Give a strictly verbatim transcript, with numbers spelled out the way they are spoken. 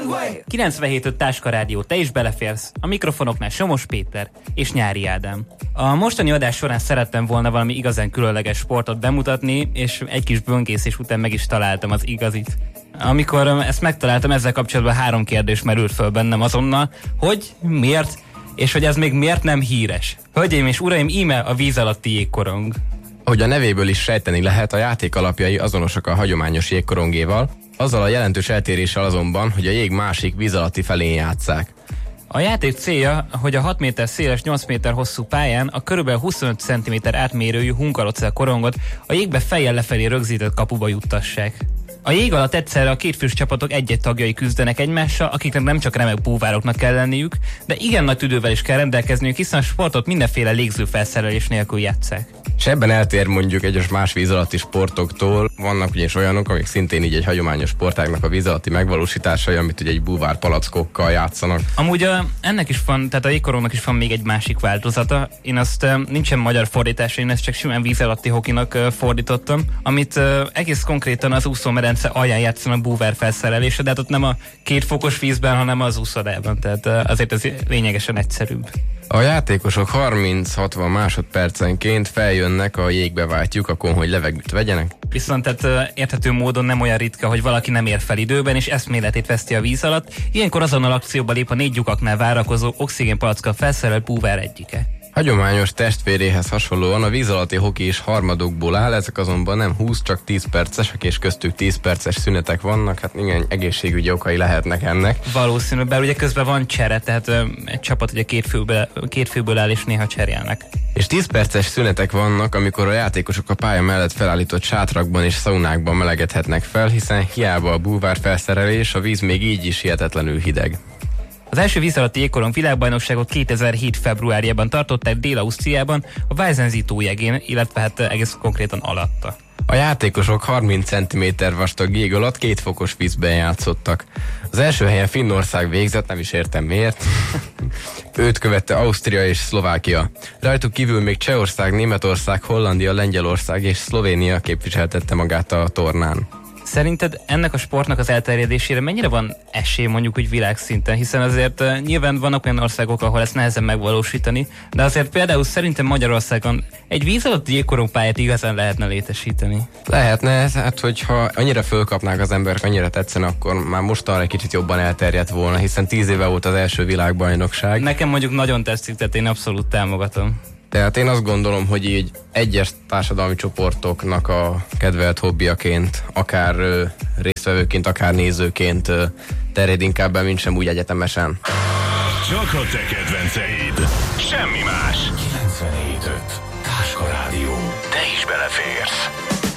kilencvenhét öt Táska Rádió, te is beleférsz. A mikrofonoknál Somos Péter és Nyári Ádám. A mostani adás során szerettem volna valami igazán különleges sportot bemutatni, és egy kis böngészés után meg is találtam az igazit. Amikor ezt megtaláltam, ezzel kapcsolatban három kérdés merült föl bennem azonnal, hogy, miért, és hogy ez még miért nem híres. Hölgyeim és uraim, íme a víz alatti jégkorong. Ahogy a nevéből is sejteni lehet, a játék alapjai azonosak a hagyományos jégkorongéval, azzal a jelentős eltéréssel azonban, hogy a jég másik víz alatti felén játsszák. A játék célja, hogy a hat méter széles, nyolc méter hosszú pályán a körülbelül huszonöt centiméter átmérőjű hungarocell korongot a jégbe fejjel lefelé rögzített kapuba juttassák. A jég alatt egyszerre a kétfős csapatok egy-egy tagjai küzdenek egymással, akiknek nem csak remek búvároknak kell lenniük, de igen nagy tüdővel is kell rendelkezniük, hiszen a sportot mindenféle légzőfelszerelés nélkül játsszák. És ebben eltér mondjuk egyes más víz alatti sportoktól, vannak ugyanis olyanok, amik szintén így egy hagyományos sportágnak a víz alatti megvalósításai, amit ugye egy búvár palackokkal játszanak. Amúgy a, ennek is van, tehát a jégkorongnak is van még egy másik változata. Én azt nincsen magyar fordítása, én ezt csak simán víz alatti hokinak fordítottam, amit egész konkrétan az úszómedence alján játszanak búvár felszerelése, de hát ott nem a két fokos vízben, hanem az úszodában, tehát azért ez lényegesen egyszerűbb. A játékosok harminc-hatvan másodpercenként feljönnek a jégbe vált lyukakon, hogy levegőt vegyenek. Viszont tehát érthető módon nem olyan ritka, hogy valaki nem ér fel időben, és eszméletét veszti a víz alatt. Ilyenkor azonnal akcióba lép a négy lyukaknál várakozó oxigénpalackkal felszerelt búvár egyike. Hagyományos testvéréhez hasonlóan a víz alatti hoki is harmadokból áll, ezek azonban nem húsz, csak tíz percesek, és köztük tíz perces szünetek vannak, hát igen, egészségügyi okai lehetnek ennek. Valószínű, bár ugye közben van csere, tehát ö, egy csapat ugye két főből, két főből áll, és néha cserélnek. És tíz perces szünetek vannak, amikor a játékosok a pálya mellett felállított sátrakban és szaunákban melegedhetnek fel, hiszen hiába a búvár felszerelés, a víz még így is hihetetlenül hideg. Az első víz alatti jégkorong világbajnokságot kétezer-hét februárjában tartották Dél-Ausztriában, a Weisensee tójegén, illetve hát egész konkrétan alatta. A játékosok harminc centiméter vastag jég alatt két fokos vízben játszottak. Az első helyen Finnország végzett, nem is értem miért. Őt követte Ausztria és Szlovákia. Rajtuk kívül még Csehország, Németország, Hollandia, Lengyelország és Szlovénia képviseltette magát a tornán. Szerinted ennek a sportnak az elterjedésére mennyire van esély mondjuk úgy világszinten? Hiszen azért uh, nyilván vannak olyan országok, ahol ezt nehezen megvalósítani, de azért például szerintem Magyarországon egy víz alatti jégkorongpályát igazán lehetne létesíteni. Lehetne, hát hogyha annyira fölkapnák az emberek, annyira tetszene, akkor már mostanra egy kicsit jobban elterjedt volna, hiszen tíz éve volt az első világbajnokság. Nekem mondjuk nagyon tetszik, tehát én abszolút támogatom. Tehát én azt gondolom, hogy így egyes társadalmi csoportoknak a kedvelt hobbiaként, akár ö, résztvevőként, akár nézőként ö, terjed inkább be, mint sem úgy egyetemesen. Csak a te kedvenceid. Semmi más. kilencvenhét öt